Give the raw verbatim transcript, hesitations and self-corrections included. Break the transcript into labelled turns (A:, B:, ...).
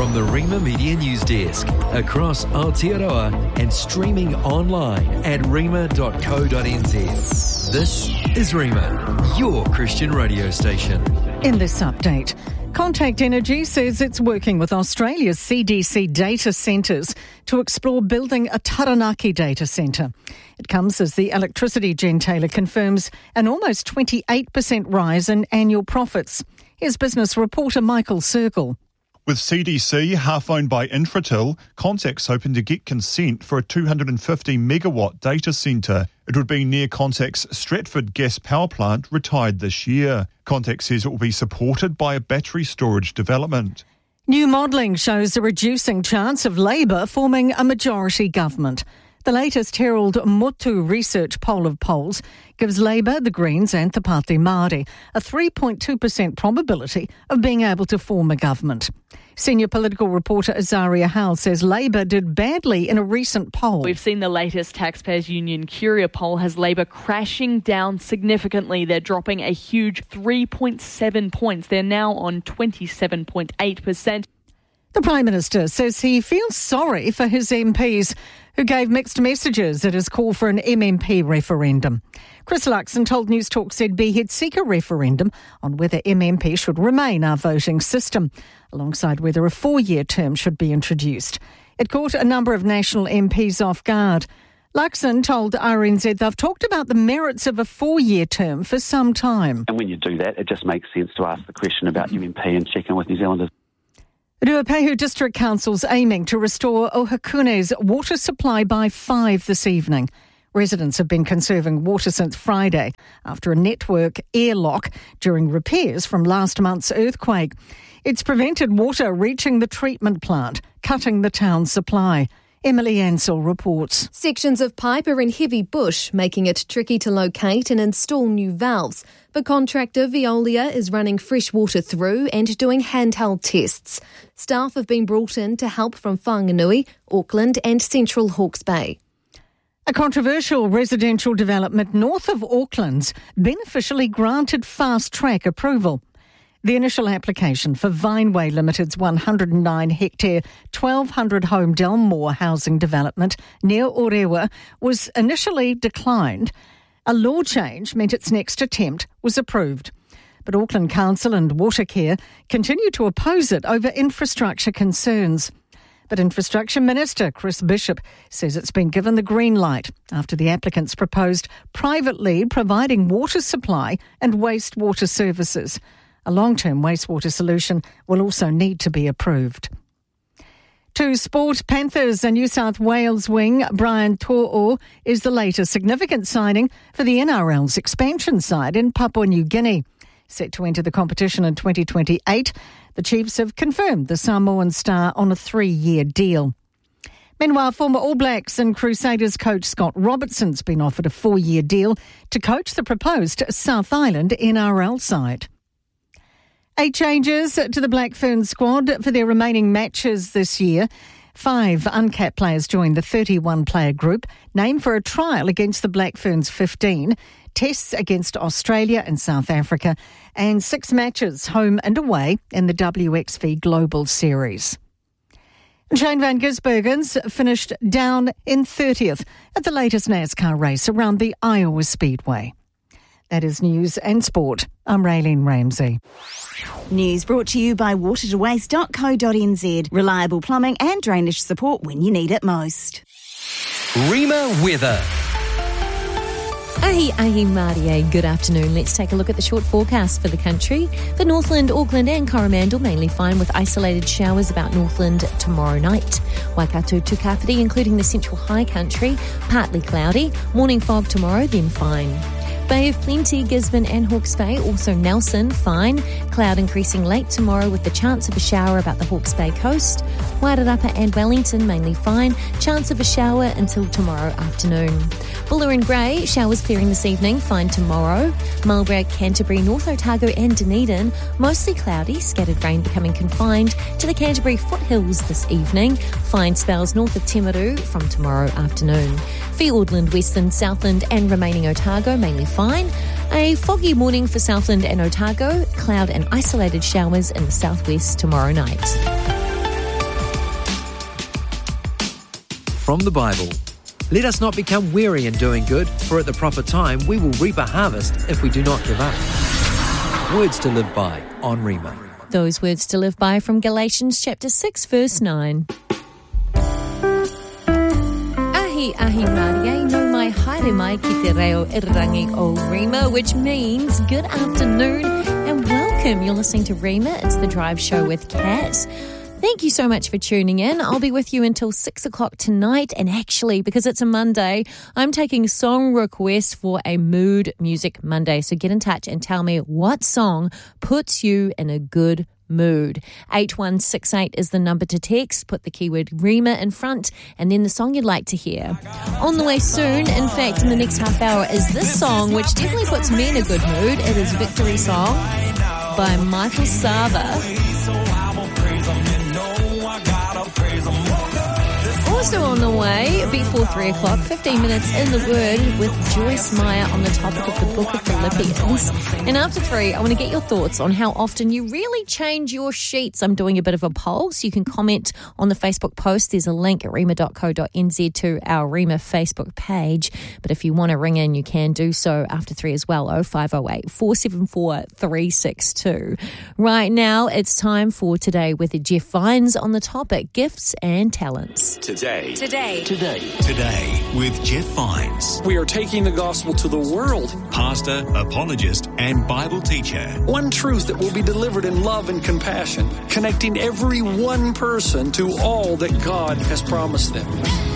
A: from the Rima Media News Desk across Aotearoa and streaming online at rima dot co dot n z. This is Rima, your Christian radio station.
B: In this update, Contact Energy says it's working with Australia's C D C data centres to explore building a Taranaki data centre. It comes as the electricity gentailer confirms an almost twenty-eight percent rise in annual profits. Here's business reporter Michael Circle.
C: With C D C, half-owned by Infratil, Contact's hoping to get consent for a two hundred fifty megawatt data centre. It would be near Contact's Stratford gas power plant, retired this year. Contact says it will be supported by a battery storage development.
B: New modelling shows a reducing chance of Labour forming a majority government. The latest Herald Motu research poll of polls gives Labour, the Greens and Te Pāti Māori a three point two percent probability of being able to form a government. Senior political reporter Azaria Howell says Labour did badly in a recent poll.
D: We've seen the latest Taxpayers Union Curia poll has Labour crashing down significantly. They're dropping a huge three point seven points. They're now on twenty-seven point eight percent.
B: The Prime Minister says he feels sorry for his M Ps who gave mixed messages at his call for an M M P referendum. Chris Luxon told News Talk Z B he'd seek a referendum on whether M M P should remain our voting system, alongside whether a four-year term should be introduced. It caught a number of National M Ps off guard. Luxon told R N Z they've talked about the merits of a four-year term for some time.
E: And when you do that, it just makes sense to ask the question about M M P and check in with New Zealanders.
B: Ruapehu District Council's aiming to restore Ohakune's water supply by five this evening. Residents have been conserving water since Friday after a network airlock during repairs from last month's earthquake. It's prevented water reaching the treatment plant, cutting the town's supply. Emily Ansell reports.
F: Sections of pipe are in heavy bush, making it tricky to locate and install new valves. But contractor Veolia is running fresh water through and doing handheld tests. Staff have been brought in to help from Whanganui, Auckland and Central Hawke's Bay.
B: A controversial residential development north of Auckland's been officially granted fast-track approval. The initial application for Vineway Limited's one hundred nine hectare, twelve hundred home Delmore housing development near Orewa was initially declined. A law change meant its next attempt was approved. But Auckland Council and Watercare continue to oppose it over infrastructure concerns. But Infrastructure Minister Chris Bishop says it's been given the green light after the applicants proposed private lead providing water supply and wastewater services. A long-term wastewater solution will also need to be approved. To sport, Panthers and New South Wales wing Brian To'o is the latest significant signing for the N R L's expansion side in Papua New Guinea. Set to enter the competition in twenty twenty-eight, the Chiefs have confirmed the Samoan star on a three-year deal. Meanwhile, former All Blacks and Crusaders coach Scott Robertson's been offered a four-year deal to coach the proposed South Island N R L side. Eight changes to the Black Ferns squad for their remaining matches this year. Five uncapped players joined the thirty-one player group, named for a trial against the Black Ferns fifteen, tests against Australia and South Africa, and six matches home and away in the W X V Global Series. Shane van Gisbergen's finished down in thirtieth at the latest NASCAR race around the Iowa Speedway. That is news and sport. I'm Raylene Ramsey.
G: News brought to you by water to waste dot co dot n z. Reliable plumbing and drainage support when you need it most.
A: Rima weather.
H: Ahi ahi Marie, good afternoon. Let's take a look at the short forecast for the country. For Northland, Auckland and Coromandel, mainly fine with isolated showers about Northland tomorrow night. Waikato to Kapiti, including the central high country, partly cloudy. Morning fog tomorrow, then fine. Bay of Plenty, Gisborne and Hawke's Bay, also Nelson, fine. Cloud increasing late tomorrow with the chance of a shower about the Hawke's Bay coast. Wairarapa and Wellington, mainly fine. Chance of a shower until tomorrow afternoon. Buller and Grey, showers clearing this evening, fine tomorrow. Marlborough, Canterbury, North Otago and Dunedin, mostly cloudy, scattered rain becoming confined to the Canterbury foothills this evening. Fine spells north of Timaru from tomorrow afternoon. Fiordland, Westland, Southland and remaining Otago, mainly fine. A foggy morning for Southland and Otago, cloud and isolated showers in the southwest tomorrow night.
A: from the Bible. Let us not become weary in doing good, for at the proper time we will reap a harvest if we do not give up. Words to live by on Rhema.
H: Those words to live by from Galatians chapter six, verse nine. Ahi ahi Maria, no mai haere mai ki te reo I rangi o Rhema, which means good afternoon and welcome. You're listening to Rhema. It's the Drive Show with Kat. Thank you so much for tuning in. I'll be with you until six o'clock tonight. And actually, because it's a Monday, I'm taking song requests for a Mood Music Monday. So get in touch and tell me what song puts you in a good mood. eight one six eight is the number to text. Put the keyword Rhema in front and then the song you'd like to hear. On the way soon, in fact, in the next half hour, is this song, which definitely puts me in a good mood. It is Victory Song by Michael Sava. Also on the way, before three o'clock, fifteen minutes in the Word with Joyce Meyer on the topic of the Book of Philippians. And after three, I want to get your thoughts on how often you really change your sheets. I'm doing a bit of a poll, so you can comment on the Facebook post. There's a link at rhema dot co dot n z to our Rhema Facebook page. But if you want to ring in, you can do so after three as well, oh five oh eight, four seven four, three six two. Right now, it's time for Today with Jeff Vines on the topic, gifts and talents.
I: Today.
J: Today.
I: Today. Today with Jeff Vines.
J: We are taking the gospel to the world.
I: Pastor, apologist, and Bible teacher.
J: One truth that will be delivered in love and compassion, connecting every one person to all that God has promised them.